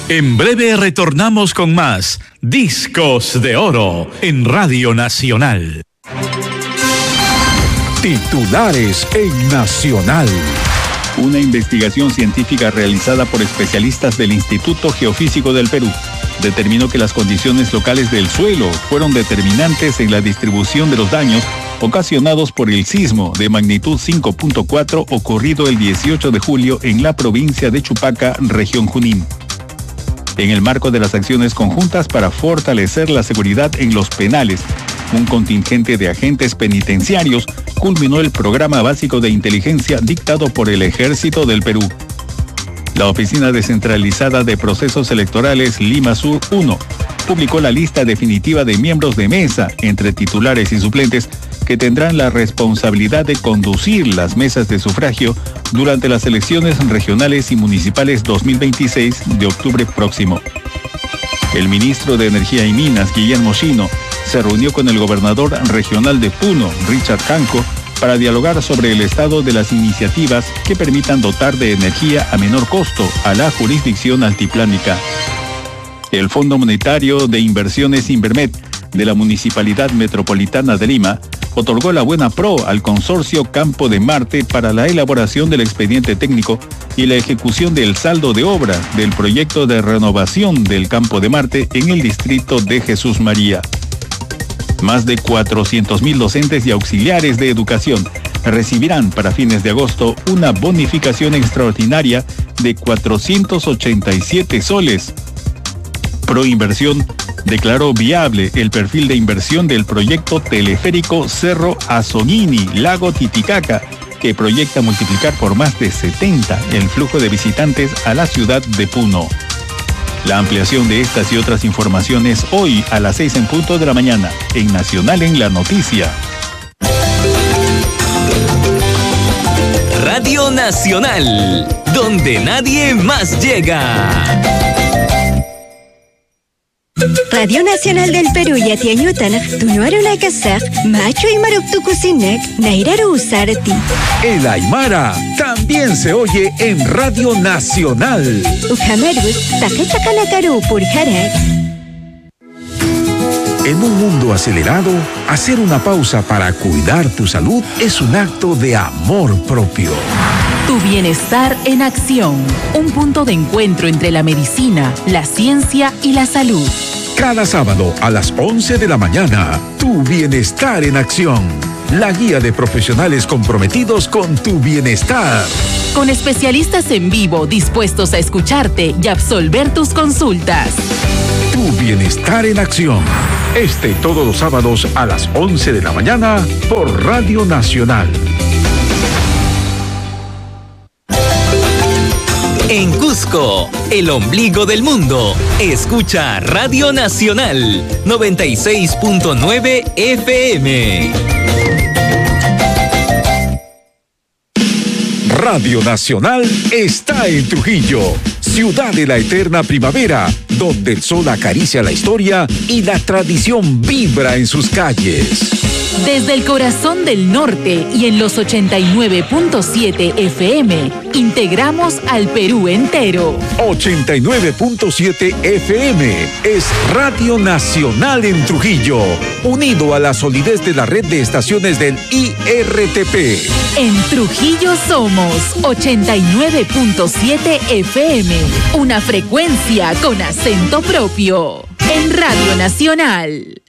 En breve retornamos con más Discos de Oro en Radio Nacional. Titulares en Nacional. Una investigación científica realizada por especialistas del Instituto Geofísico del Perú determinó que las condiciones locales del suelo fueron determinantes en la distribución de los daños ocasionados por el sismo de magnitud 5.4 ocurrido el 18 de julio en la provincia de Chupaca, región Junín. En el marco de las acciones conjuntas para fortalecer la seguridad en los penales, un contingente de agentes penitenciarios culminó el programa básico de inteligencia dictado por el Ejército del Perú. La Oficina Descentralizada de Procesos Electorales Lima Sur 1 publicó la lista definitiva de miembros de mesa entre titulares y suplentes que tendrán la responsabilidad de conducir las mesas de sufragio durante las elecciones regionales y municipales 2026 de octubre próximo. El ministro de Energía y Minas, Guillermo Shino, se reunió con el gobernador regional de Puno, Richard Canco, para dialogar sobre el estado de las iniciativas que permitan dotar de energía a menor costo a la jurisdicción altiplánica. El Fondo Monetario de Inversiones Invermet de la Municipalidad Metropolitana de Lima otorgó la buena pro al consorcio Campo de Marte para la elaboración del expediente técnico y la ejecución del saldo de obra del proyecto de renovación del Campo de Marte en el distrito de Jesús María. Más de 400.000 docentes y auxiliares de educación recibirán para fines de agosto una bonificación extraordinaria de 487 soles. Proinversión declaró viable el perfil de inversión del proyecto teleférico Cerro Azonini, Lago Titicaca, que proyecta multiplicar por más de 70 el flujo de visitantes a la ciudad de Puno. La ampliación de estas y otras informaciones hoy a las 6 en punto de la mañana en Nacional en la Noticia. Radio Nacional, donde nadie más llega. Radio Nacional del Perú Yatiañutanaj, Tunuaruna Kasaj, Macho y Maruktukusinek, Nairaru Usarti. El Aymara también se oye en Radio Nacional. Ujamarus, Takechakanakaru Purjarak. En un mundo acelerado, hacer una pausa para cuidar tu salud es un acto de amor propio. Tu bienestar en acción. Un punto de encuentro entre la medicina, la ciencia y la salud. Cada sábado a las 11 de la mañana, Tu Bienestar en Acción. La guía de profesionales comprometidos con tu bienestar. Con especialistas en vivo dispuestos a escucharte y absolver tus consultas. Tu Bienestar en Acción. Todos los sábados a las 11 de la mañana por Radio Nacional. En Cusco, el ombligo del mundo, escucha Radio Nacional 96.9 FM. Radio Nacional está en Trujillo, ciudad de la eterna primavera, donde el sol acaricia la historia y la tradición vibra en sus calles. Desde el corazón del norte y en los 89.7 FM, integramos al Perú entero. 89.7 FM es Radio Nacional en Trujillo, unido a la solidez de la red de estaciones del IRTP. En Trujillo somos 89.7 FM, una frecuencia con acento propio. En Radio Nacional.